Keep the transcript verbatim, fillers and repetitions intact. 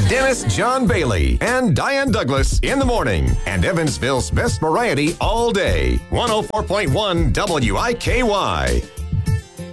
Dennis John Bailey and Diane Douglas in the morning. And Evansville's best variety all day. one oh four point one W I K Y.